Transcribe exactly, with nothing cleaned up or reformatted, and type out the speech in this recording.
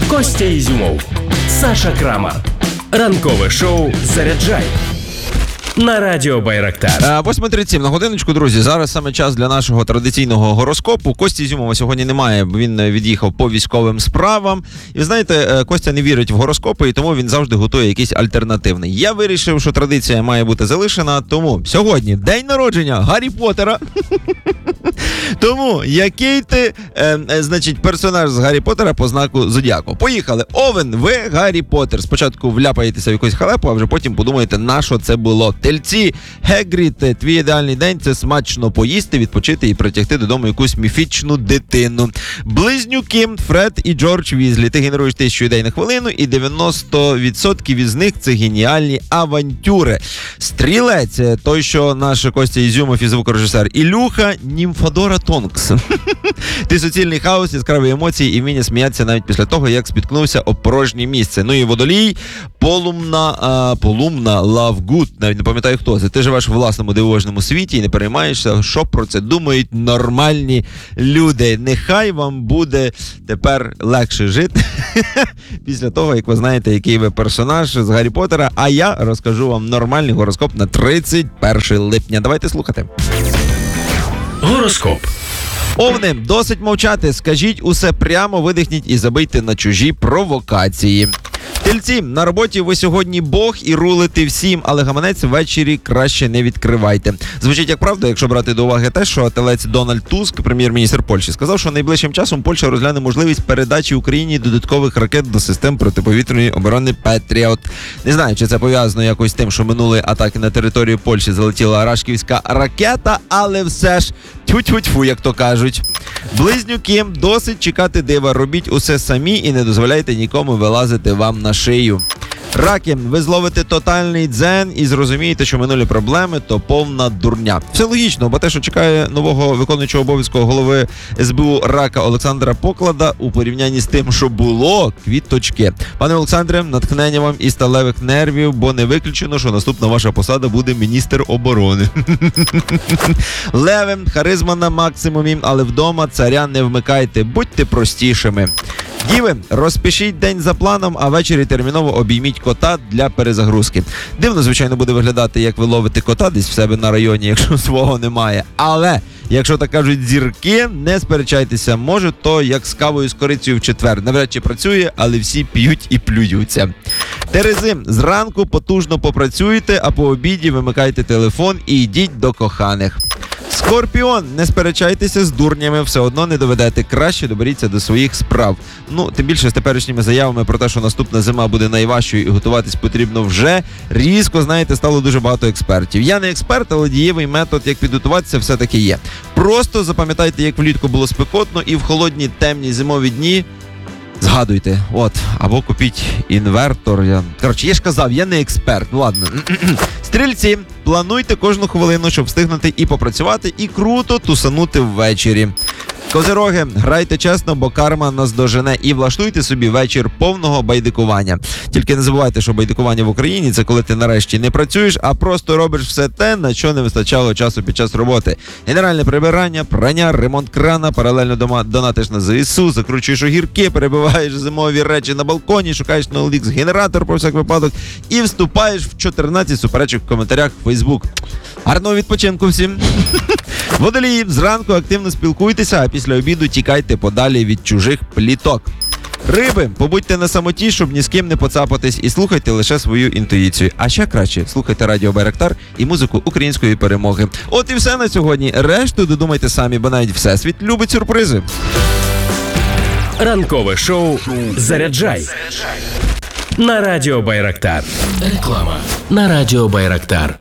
Костя Ізюмов, Саша Крамар. Ранкове шоу «Заряджай» на Радіо Байрактар. восьма тридцять сім на годиночку, друзі. Зараз саме час для нашого традиційного гороскопу. Кості Ізюмова сьогодні немає, бо він від'їхав по військовим справам. І ви знаєте, Костя не вірить в гороскопи, і тому він завжди готує якийсь альтернативний. Я вирішив, що традиція має бути залишена, тому сьогодні день народження Гаррі Поттера. Тому, який ти, е, е, значить, персонаж з Гаррі Поттера по знаку Зодіаку? Поїхали. Овен, ви Гаррі Поттер. Спочатку вляпаєтеся в якусь халепу, а вже потім подумаєте, на що це було. Тельці, Хегрід, твій ідеальний день – це смачно поїсти, відпочити і притягти додому якусь міфічну дитину. Близнюки, Фред і Джордж Візлі. Ти генеруєш тисячу ідей на хвилину, і дев'яносто відсотків із них – це геніальні авантюри. Стрілець, той, що наш Костя Ізюмов і звукорежисер. Ілюха, Німфадора Тонкс. Ти суцільний хаос, яскраві емоції і вміння сміятися навіть після того, як спіткнувся об порожнє місце. Ну і Водолій, полумна, а, полумна Лавгуд. Навіть не пам'ятаю, хто це. Ти живеш в власному дивовижному світі і не переймаєшся, що про це думають нормальні люди. Нехай вам буде тепер легше жити після того, як ви знаєте, який ви персонаж з Гаррі Поттера. А я розкажу вам нормальний гороскоп на тридцять перше липня. Давайте слухати. Гороскоп. Овни, досить мовчати, скажіть усе прямо, видихніть і забийте на чужі провокації. Тельці, на роботі ви сьогодні Бог і рулите всім, але гаманець ввечері краще не відкривайте. Звучить як правда, якщо брати до уваги те, що телець Дональд Туск, прем'єр-міністр Польщі, сказав, що найближчим часом Польща розгляне можливість передачі Україні додаткових ракет до систем протиповітряної оборони Петріот. Не знаю, чи це пов'язано якось з тим, що минулої атаки на територію Польщі залетіла рашківська ракета, але все ж тьфу-тьфу-тьфу, як то кажуть. Близнюки, досить чекати дива, робіть усе самі і не дозволяйте нікому вилазити вам на шию. Раки, ви зловите тотальний дзен і зрозумієте, що минулі проблеми – то повна дурня. Все логічно, бо те, що чекає нового виконуючого обов'язку голови ес бе у Рака Олександра Поклада у порівнянні з тим, що було, квіточки. Пане Олександре, натхнення вам і сталевих нервів, бо не виключено, що наступна ваша посада буде міністр оборони. Леви, харизма на максимумі, але вдома царя не вмикайте, будьте простішими. Діви, розпишіть день за планом, а ввечері терміново обійміть кота для перезагрузки. Дивно, звичайно, буде виглядати, як ви ловите кота десь в себе на районі, якщо свого немає. Але, якщо так кажуть зірки, не сперечайтеся. Може, то як з кавою з корицею в четвер. Навряд чи працює, але всі п'ють і плюються. Терези, зранку потужно попрацюєте, а по обіді вимикайте телефон і йдіть до коханих. Скорпіон, не сперечайтеся з дурнями, все одно не доведете. Краще доберіться до своїх справ. Ну, тим більше з теперішніми заявами про те, що наступна зима буде найважчою і готуватись потрібно вже, різко, знаєте, стало дуже багато експертів. Я не експерт, але дієвий метод, як підготуватися, все-таки є. Просто запам'ятайте, як влітку було спекотно і в холодні темні зимові дні згадуйте, от, або купіть інвертор. Я... Коротше, я ж казав, я не експерт, ну ладно. Стрільці, плануйте кожну хвилину, щоб встигнути і попрацювати, і круто тусанути ввечері. Козироги, грайте чесно, бо карма нас дожене, і влаштуйте собі вечір повного байдикування. Тільки не забувайте, що байдикування в Україні – це коли ти нарешті не працюєш, а просто робиш все те, на що не вистачало часу під час роботи. Генеральне прибирання, прання, ремонт крана, паралельно дома донатиш на зе ес у, закручуєш огірки, перебиваєш зимові речі на балконі, шукаєш на ел ікс генератор про всяк випадок і вступаєш в чотирнадцять суперечок в коментарях в Фейсбук. Гарного відпочинку всім! Водолії, зранку активно спілкуйтеся, а після обіду тікайте подалі від чужих пліток. Риби, побудьте на самоті, щоб ні з ким не поцапатись, і слухайте лише свою інтуїцію. А ще краще, слухайте Радіо Байрактар і музику української перемоги. От і все на сьогодні. Решту додумайте самі, бо навіть Всесвіт любить сюрпризи. Ранкове шоу «Заряджай» на Радіо Байрактар. Реклама на Радіо Байрактар.